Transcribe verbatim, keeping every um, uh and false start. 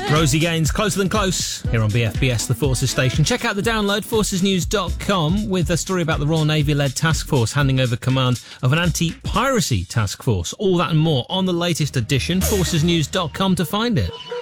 Rosie Gaines, Closer Than Close, here on B F B S, the Forces station. Check out the download, forces news dot com, with a story about the Royal Navy-led task force handing over command of an anti-piracy task force. All that and more on the latest edition, forces news dot com to find it.